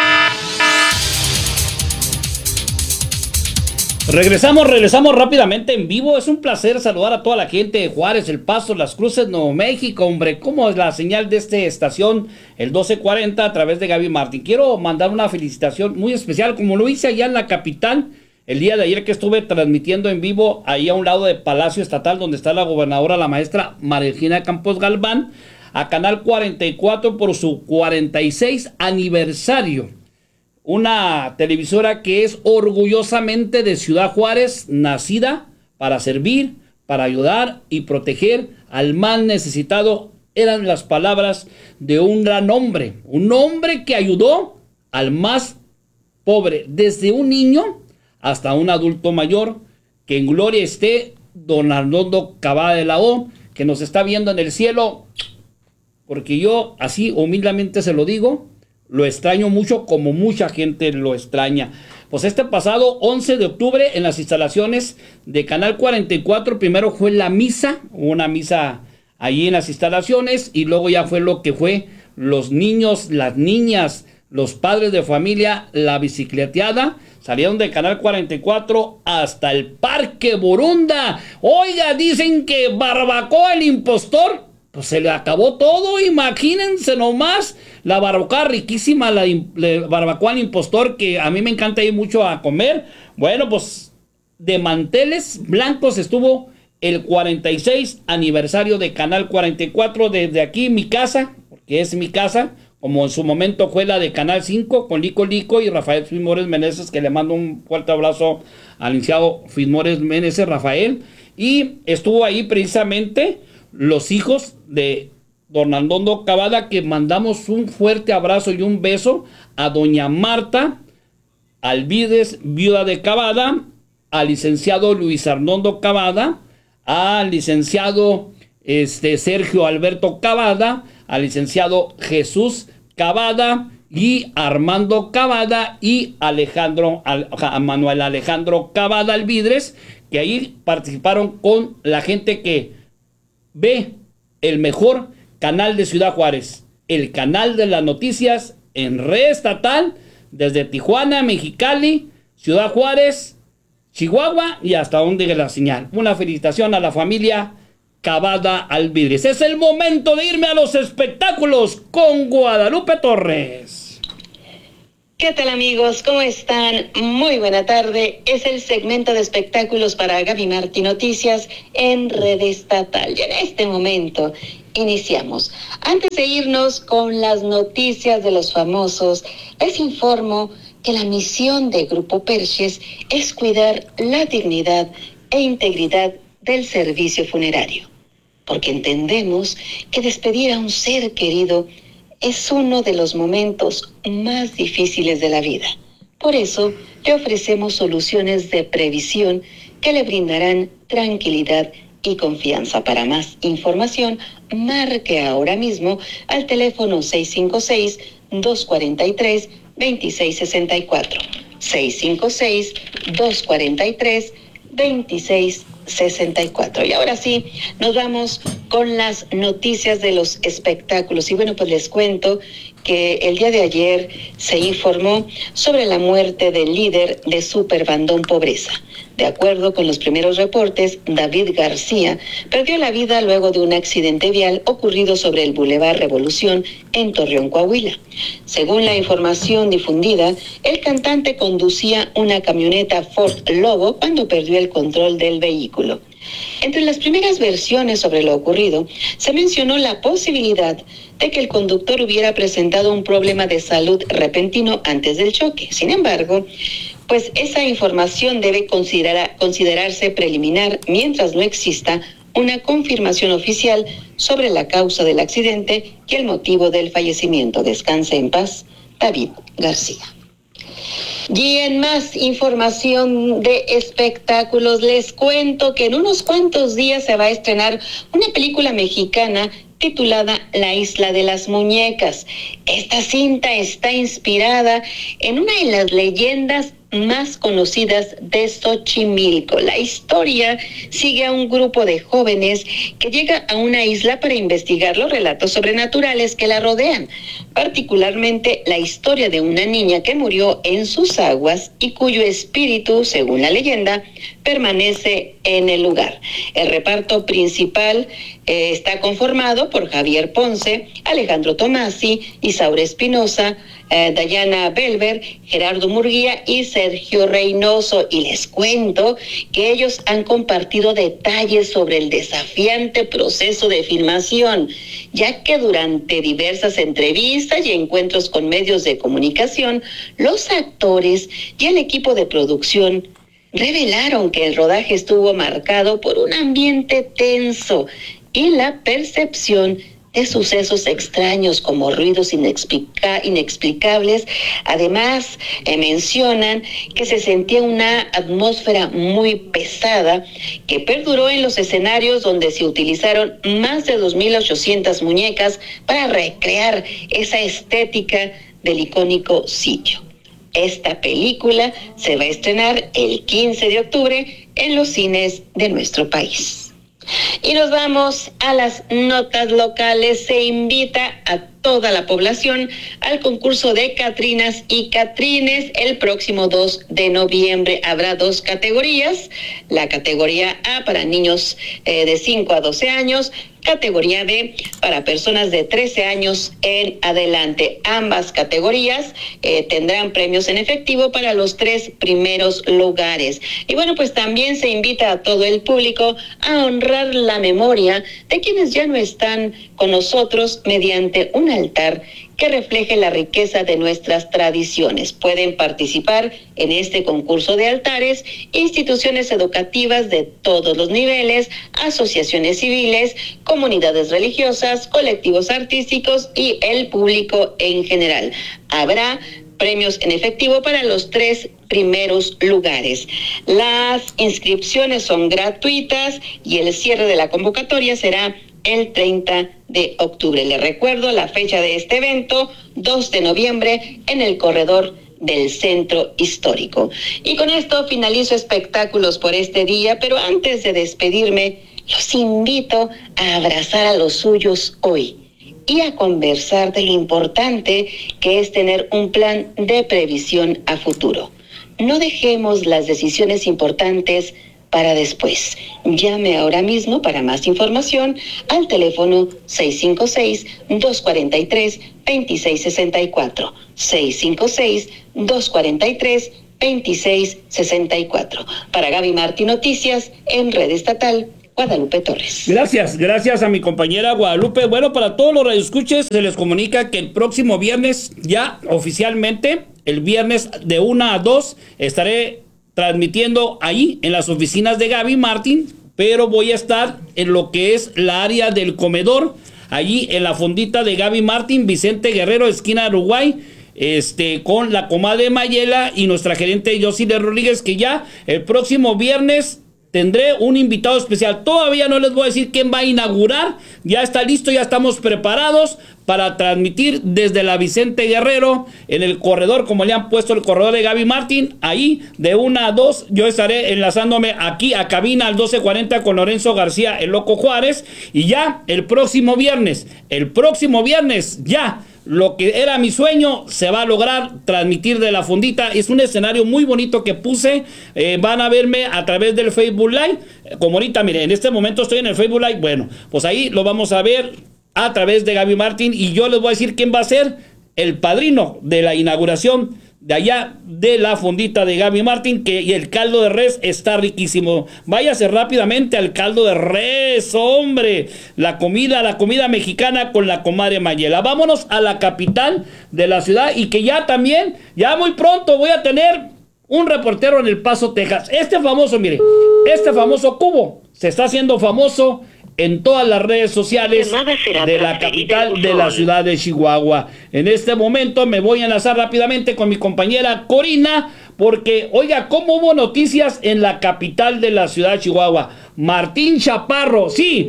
Regresamos rápidamente en vivo. Es un placer saludar a toda la gente de Juárez, El Paso, Las Cruces, Nuevo México. Hombre, ¿cómo es la señal de esta estación? El 1240 a través de Gaby Martín. Quiero mandar una felicitación muy especial, como lo hice allá en la capital, el día de ayer que estuve transmitiendo en vivo, ahí a un lado de Palacio Estatal, donde está la gobernadora, la maestra María Regina Campos Galván, a Canal 44 por su 46 aniversario. Una televisora que es orgullosamente de Ciudad Juárez, nacida para servir, para ayudar y proteger al más necesitado. Eran las palabras de un gran hombre, un hombre que ayudó al más pobre, desde un niño hasta un adulto mayor. Que en gloria esté don Arnoldo Cavada de la O, que nos está viendo en el cielo, porque yo así humildemente se lo digo, lo extraño mucho, como mucha gente lo extraña. Pues este pasado 11 de octubre en las instalaciones de Canal 44, primero fue la misa, una misa allí en las instalaciones, y luego ya fue lo que fue los niños, las niñas, los padres de familia, la bicicleteada. Salieron de Canal 44 hasta el Parque Borunda. Oiga, dicen que barbacoa el impostor. Pues se le acabó todo, imagínense nomás. La barbacoa riquísima, la barbacoa al impostor, que a mí me encanta ir mucho a comer. Bueno, pues de manteles blancos estuvo el 46 aniversario de Canal 44. Desde aquí mi casa, porque es mi casa, como en su momento fue la de Canal 5 con Lico Lico y Rafael Fismores Meneses, que le mando un fuerte abrazo al licenciado Fismores Meneses Rafael. Y estuvo ahí precisamente los hijos de don Arnoldo Cavada, que mandamos un fuerte abrazo y un beso a doña Marta Alvides, viuda de Cavada, al licenciado Luis Arnoldo Cavada, al licenciado Sergio Alberto Cavada, al licenciado Jesús Cavada y Armando Cavada y Manuel Alejandro Cavada Alvidres, que ahí participaron con la gente que ve el mejor canal de Ciudad Juárez, el canal de las noticias en red estatal, desde Tijuana, Mexicali, Ciudad Juárez, Chihuahua y hasta donde llegue la señal. Una felicitación a la familia Cavada Alvidres. Es el momento de irme a los espectáculos con Guadalupe Torres. ¿Qué tal, amigos? ¿Cómo están? Muy buena tarde. Es el segmento de espectáculos para Gaby Martí Noticias en Red Estatal. Y en este momento iniciamos. Antes de irnos con las noticias de los famosos, les informo que la misión de Grupo Perches es cuidar la dignidad e integridad del servicio funerario, porque entendemos que despedir a un ser querido es uno de los momentos más difíciles de la vida. Por eso, le ofrecemos soluciones de previsión que le brindarán tranquilidad y confianza. Para más información, marque ahora mismo al teléfono 656-243-2664. 656-243-2664. Y ahora sí, nos vamos con las noticias de los espectáculos. Y bueno, pues les cuento que el día de ayer se informó sobre la muerte del líder de Superbandón Pobreza. De acuerdo con los primeros reportes, David García perdió la vida luego de un accidente vial ocurrido sobre el Boulevard Revolución en Torreón, Coahuila. Según la información difundida, el cantante conducía una camioneta Ford Lobo cuando perdió el control del vehículo. Entre las primeras versiones sobre lo ocurrido, se mencionó la posibilidad de que el conductor hubiera presentado un problema de salud repentino antes del choque. Sin embargo, pues esa información debe considerarse preliminar mientras no exista una confirmación oficial sobre la causa del accidente y el motivo del fallecimiento. Descanse en paz, David García. Y en más información de espectáculos, les cuento que en unos cuantos días se va a estrenar una película mexicana titulada La Isla de las Muñecas. Esta cinta está inspirada en una de las leyendas más conocidas de Xochimilco. La historia sigue a un grupo de jóvenes que llega a una isla para investigar los relatos sobrenaturales que la rodean, particularmente la historia de una niña que murió en sus aguas y cuyo espíritu, según la leyenda, permanece en el lugar. El reparto principal está conformado por Javier Ponce, Alejandro Tomasi, Isaura Espinosa, Dayana Belver, Gerardo Murguía y Sergio Reynoso. Y les cuento que ellos han compartido detalles sobre el desafiante proceso de filmación, ya que durante diversas entrevistas y encuentros con medios de comunicación, los actores y el equipo de producción revelaron que el rodaje estuvo marcado por un ambiente tenso y la percepción de sucesos extraños como ruidos inexplicables. Además, mencionan que se sentía una atmósfera muy pesada que perduró en los escenarios donde se utilizaron más de 2.800 muñecas para recrear esa estética del icónico sitio. Esta película se va a estrenar el 15 de octubre en los cines de nuestro país. Y nos vamos a las notas locales. Se invita a toda la población al concurso de Catrinas y Catrines el próximo 2 de noviembre. Habrá 2 categorías: la categoría A para niños de 5 a 12 años, categoría B para personas de 13 años en adelante. Ambas categorías tendrán premios en efectivo para los 3 primeros lugares. Y bueno, pues también se invita a todo el público a honrar la memoria de quienes ya no están con nosotros mediante un altar que refleje la riqueza de nuestras tradiciones. Pueden participar en este concurso de altares instituciones educativas de todos los niveles, asociaciones civiles, comunidades religiosas, colectivos artísticos y el público en general. Habrá premios en efectivo para los 3 primeros lugares. Las inscripciones son gratuitas y el cierre de la convocatoria será el 30 de octubre. Les recuerdo la fecha de este evento, 2 de noviembre, en el corredor del Centro Histórico. Y con esto finalizo espectáculos por este día, pero antes de despedirme, los invito a abrazar a los suyos hoy y a conversar de lo importante que es tener un plan de previsión a futuro. No dejemos las decisiones importantes para después. Llame ahora mismo para más información al teléfono 656-243-2664. 656-243-2664. Para Gaby Martín Noticias, en Red Estatal, Guadalupe Torres. Gracias a mi compañera Guadalupe. Bueno, para todos los radioescuches, se les comunica que el próximo viernes, ya oficialmente, el viernes de 1 a 2, estaré transmitiendo ahí en las oficinas de Gaby Martín, pero voy a estar en lo que es la área del comedor, allí en la fondita de Gaby Martín, Vicente Guerrero, esquina de Uruguay, con la comadre Mayela y nuestra gerente Yosile Rodríguez, que ya el próximo viernes tendré un invitado especial. Todavía no les voy a decir quién va a inaugurar. Ya está listo, ya estamos preparados para transmitir desde la Vicente Guerrero en el corredor, como le han puesto el corredor de Gaby Martín. Ahí de 1 a 2 yo estaré enlazándome aquí a cabina al 1240 con Lorenzo García, el Loco Juárez. Y ya el próximo viernes ya lo que era mi sueño se va a lograr transmitir de la fondita. Es un escenario muy bonito que puse. Van a verme a través del Facebook Live. Como ahorita, miren, en este momento estoy en el Facebook Live. Bueno, pues ahí lo vamos a ver a través de Gaby Martín. Y yo les voy a decir quién va a ser el padrino de la inauguración de allá de la fondita de Gaby Martín, y el caldo de res está riquísimo. Váyase rápidamente al caldo de res, hombre. La comida mexicana con la comadre Mayela. Vámonos a la capital de la ciudad, y que ya también, ya muy pronto voy a tener un reportero en El Paso, Texas. Este famoso cubo se está haciendo famoso en todas las redes sociales de la capital de la ciudad de Chihuahua. En este momento me voy a enlazar rápidamente con mi compañera Corina, porque, oiga, cómo hubo noticias en la capital de la ciudad de Chihuahua. Martín Chaparro,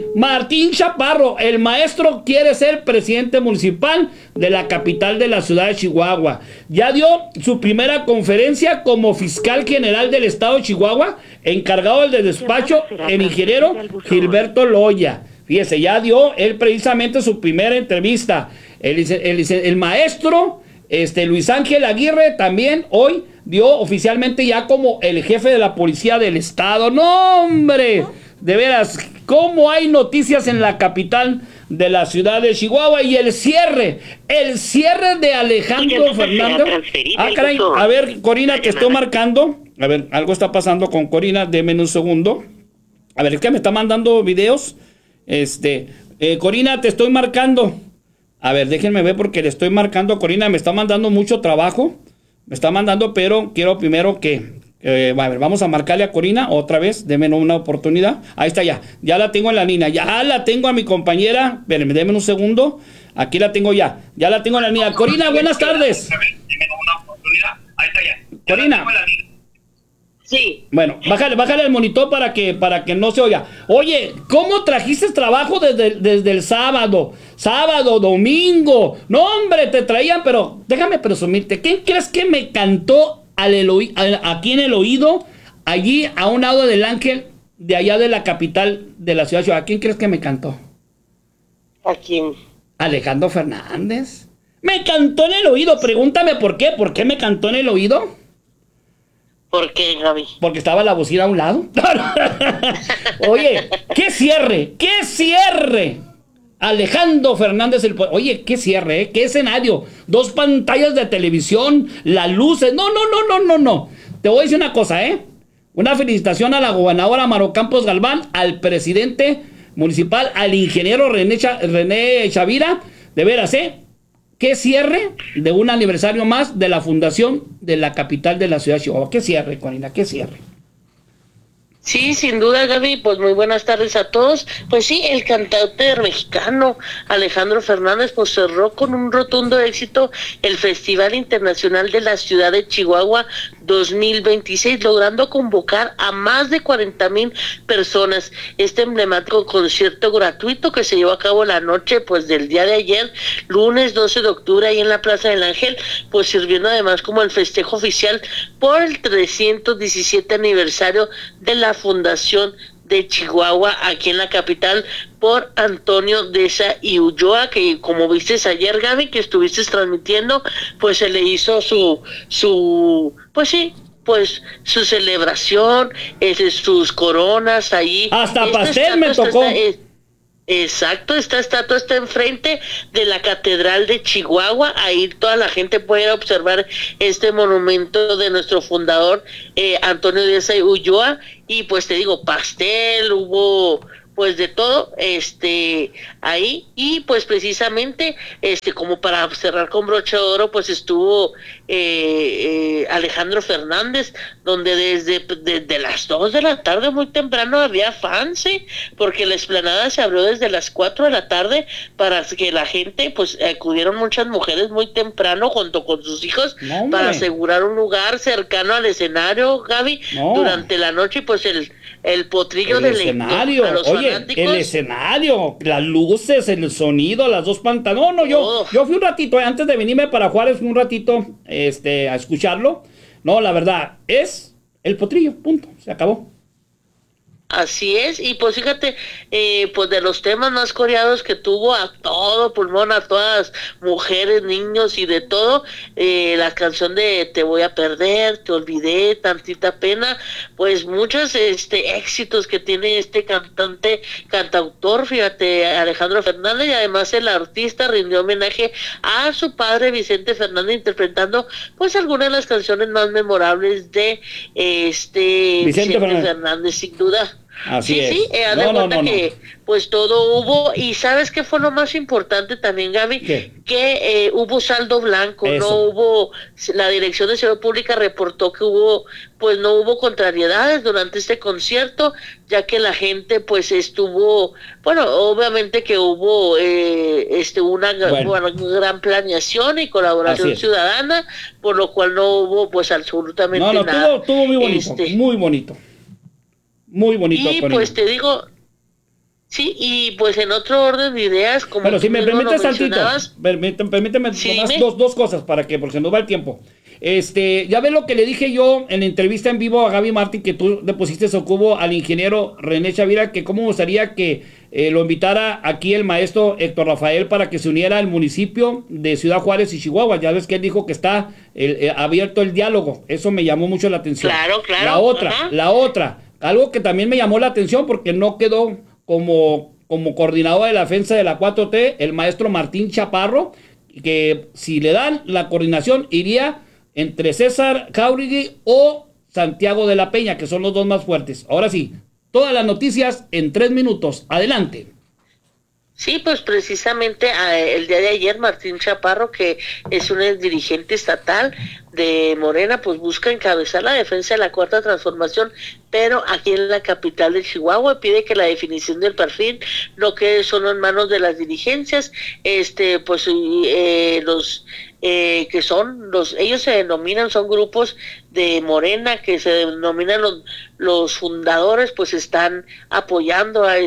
el maestro quiere ser presidente municipal de la capital de la ciudad de Chihuahua. Ya dio su primera conferencia como fiscal general del estado de Chihuahua, encargado del despacho, el ingeniero Gilberto Loya. Fíjese, ya dio él precisamente su primera entrevista. El maestro Luis Ángel Aguirre también hoy dio oficialmente ya como el jefe de la policía del estado. ¡No, hombre! De veras, ¿cómo hay noticias en la capital de la ciudad de Chihuahua? Y el cierre de Alejandro Fernández. Ah, caray, a ver, Corina, que estoy marcando. A ver, algo está pasando con Corina, deme un segundo. A ver, es que me está mandando videos. Corina, te estoy marcando. A ver, déjenme ver porque le estoy marcando a Corina. Me está mandando mucho trabajo. Me está mandando, pero quiero primero que... a ver, vamos a marcarle a Corina otra vez. Denme una oportunidad. Ahí está ya. Ya la tengo en la línea. Ya la tengo a mi compañera. Espérenme, denme un segundo. Aquí la tengo ya. Ya la tengo en la línea. Corina, buenas tardes. Corina. Sí. Bueno, bájale el monitor para que no se oiga. Oye, ¿cómo trajiste trabajo desde el sábado? Sábado, domingo. No, hombre, te traían, pero déjame presumirte. ¿Quién crees que me cantó aquí en el oído, allí a un lado del Ángel, de allá de la capital de la ciudad de Chihuahua? ¿Quién crees que me cantó? ¿A quién? Alejandro Fernández. Me cantó en el oído. Pregúntame por qué. ¿Por qué me cantó en el oído? ¿Por qué, Gaby? Porque estaba la bocina a un lado. Oye, ¡qué cierre! Alejandro Fernández, oye, qué cierre, qué escenario. 2 pantallas de televisión, las luces. No. Te voy a decir una cosa, Una felicitación a la gobernadora Maro Campos Galván, al presidente municipal, al ingeniero René Chavira. De veras, ¿qué cierre de un aniversario más de la fundación de la capital de la ciudad de Chihuahua? ¿Qué cierre, Corina? ¿Qué cierre? Sí, sin duda, Gaby, pues muy buenas tardes a todos. Pues sí, el cantante mexicano Alejandro Fernández pues cerró con un rotundo éxito el Festival Internacional de la Ciudad de Chihuahua 2026, logrando convocar a más de 40,000 personas. Este emblemático concierto gratuito que se llevó a cabo la noche pues del día de ayer, lunes 12 de octubre, ahí en la Plaza del Ángel, pues sirviendo además como el festejo oficial por el 317 aniversario de la fundación de Chihuahua, aquí en la capital, por Antonio Deza y Ulloa, que como viste ayer, Gaby, que estuviste transmitiendo, pues se le hizo su su celebración, sus coronas ahí. Hasta pastel me tocó. Exacto, esta estatua está enfrente de la Catedral de Chihuahua. Ahí toda la gente puede observar este monumento de nuestro fundador, Antonio Deza y Ulloa. Y pues te digo, pastel, hubo pues de todo ahí, y pues precisamente como para cerrar con broche de oro, pues estuvo Alejandro Fernández, donde desde las 2 de la tarde muy temprano había fans, porque la explanada se abrió desde las 4 de la tarde para que la gente, pues acudieron muchas mujeres muy temprano junto con sus hijos para asegurar un lugar cercano al escenario, Gaby, durante la noche, y pues el potrillo del escenario, a los fanáticos. El escenario, las luces, el sonido, las dos pantallas. Yo fui un ratito, antes de venirme para Juárez, fui un ratito a escucharlo. No, la verdad, es el potrillo, punto, se acabó. Así es, y pues fíjate, pues de los temas más coreados que tuvo, a todo pulmón, a todas mujeres, niños y de todo, la canción de Te voy a perder, Te olvidé, Tantita pena, pues muchos éxitos que tiene este cantautor, fíjate, Alejandro Fernández, y además el artista rindió homenaje a su padre Vicente Fernández, interpretando pues algunas de las canciones más memorables de Vicente Fernández, sin duda. Así es. Sí, haz de cuenta que pues todo hubo, y ¿sabes qué fue lo más importante también, Gaby? Que hubo saldo blanco. Eso. No hubo, la Dirección de Salud Pública reportó que no hubo contrariedades durante este concierto, ya que la gente pues estuvo, obviamente que hubo una gran planeación y colaboración ciudadana, por lo cual no hubo pues absolutamente nada. Estuvo muy bonito, muy bonito. Muy bonito. Y pues te digo, sí, y pues en otro orden de ideas, como pero si me permites tantito, permíteme dos cosas porque se nos va el tiempo. Ya ves lo que le dije yo en la entrevista en vivo a Gaby Martín, que tú le pusiste socubo al ingeniero René Chavira, que cómo gustaría que lo invitara aquí el maestro Héctor Rafael para que se uniera al municipio de Ciudad Juárez y Chihuahua. Ya ves que él dijo que está abierto el diálogo. Eso me llamó mucho la atención. Claro. La otra, algo que también me llamó la atención porque no quedó como coordinador de la defensa de la 4T, el maestro Martín Chaparro, que si le dan la coordinación iría entre César Jauregui o Santiago de la Peña, que son los dos más fuertes. Ahora sí, todas las noticias en 3 minutos. Adelante. Sí, pues precisamente el día de ayer Martín Chaparro, que es un dirigente estatal de Morena, pues busca encabezar la defensa de la Cuarta Transformación, pero aquí en la capital de Chihuahua, pide que la definición del perfil no quede solo en manos de las dirigencias, los que son ellos se denominan, son grupos de Morena que se denominan los fundadores, pues están apoyando a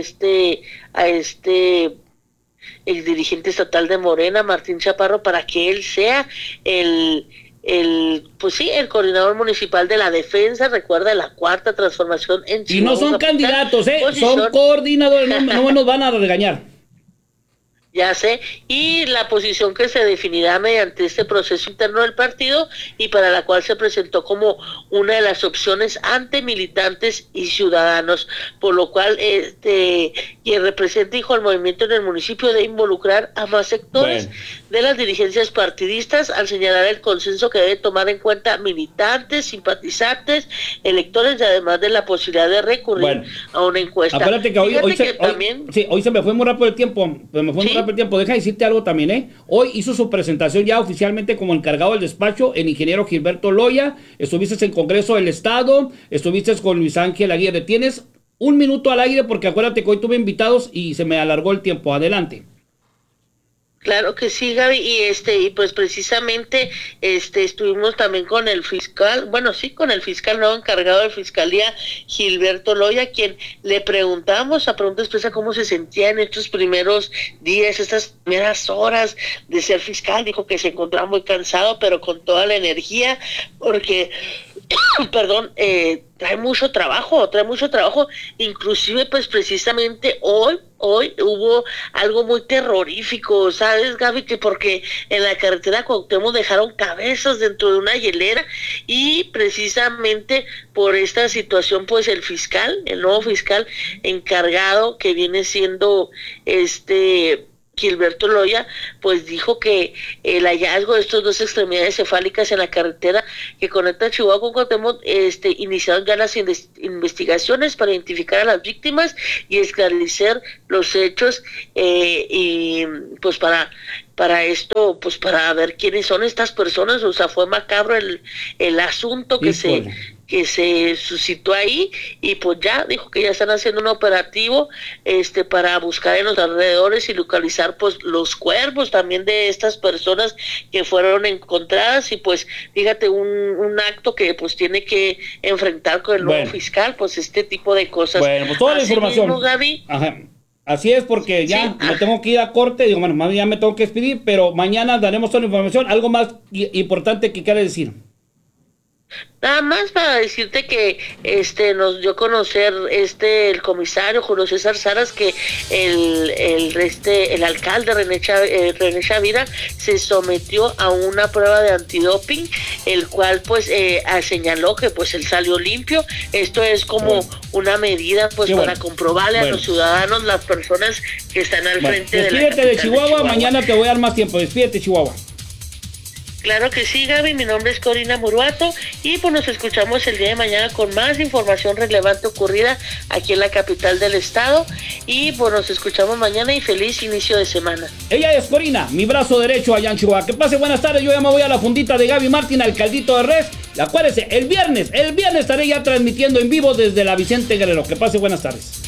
el dirigente estatal de Morena, Martín Chaparro, para que él sea el coordinador municipal de la defensa, recuerda, de la Cuarta Transformación en Chihuahua. Y no son candidatos, son coordinadores, no nos van a regañar. Ya sé, y la posición que se definirá mediante este proceso interno del partido y para la cual se presentó como una de las opciones ante militantes y ciudadanos, por lo cual y el representante dijo al movimiento en el municipio de involucrar a más sectores de las dirigencias partidistas al señalar el consenso que debe tomar en cuenta militantes, simpatizantes, electores y además de la posibilidad de recurrir a una encuesta. Acuérdate que hoy se me fue muy rápido el tiempo, deja decirte algo también, Hoy hizo su presentación ya oficialmente como encargado del despacho el ingeniero Gilberto Loya. Estuviste en Congreso del Estado, estuviste con Luis Ángel Aguirre. Tienes 1 minuto al aire porque acuérdate que hoy tuve invitados y se me alargó el tiempo. Adelante. Claro que sí, Gaby, y pues precisamente estuvimos también con el fiscal, con el fiscal nuevo encargado de Fiscalía, Gilberto Loya, quien le preguntamos a pregunta expresa cómo se sentía en estos primeros días, estas primeras horas de ser fiscal. Dijo que se encontraba muy cansado, pero con toda la energía, porque trae mucho trabajo, inclusive pues precisamente hoy hubo algo muy terrorífico, ¿sabes, Gaby? Que porque en la carretera Cuauhtémoc dejaron cabezas dentro de una hielera, y precisamente por esta situación pues el nuevo fiscal encargado, que viene siendo Gilberto Loya, pues dijo que el hallazgo de estas dos extremidades cefálicas en la carretera que conecta Chihuahua con Cuauhtémoc, iniciaron ya las investigaciones para identificar a las víctimas y esclarecer los hechos, y pues para esto, pues para ver quiénes son estas personas. O sea, fue macabro el asunto que se suscitó ahí, y pues ya dijo que ya están haciendo un operativo para buscar en los alrededores y localizar pues los cuerpos también de estas personas que fueron encontradas. Y pues fíjate, un acto que pues tiene que enfrentar con el nuevo fiscal, pues este tipo de cosas. Bueno, pues toda la información mismo, Gaby. Ajá. Así es, porque ya me tengo que ir a corte, ya me tengo que despedir, pero mañana daremos toda la información. ¿Algo más importante que quiera decir? Nada más para decirte que nos dio a conocer el comisario Julio César Saras que el alcalde René Chavira se sometió a una prueba de antidoping, el cual pues señaló que pues él salió limpio. Esto es como una medida pues para comprobarle a los ciudadanos, las personas que están al frente de la Despídete de Chihuahua, mañana te voy a dar más tiempo. Despídete, Chihuahua. Claro que sí, Gaby, mi nombre es Corina Muruato, y pues nos escuchamos el día de mañana con más información relevante ocurrida aquí en la capital del estado, y pues nos escuchamos mañana y feliz inicio de semana. Ella es Corina, mi brazo derecho allá en Chihuahua. Que pase buenas tardes, yo ya me voy a la fundita de Gaby Martín, al caldito de res. Acuérdense, el viernes estaré ya transmitiendo en vivo desde la Vicente Guerrero. Que pase buenas tardes.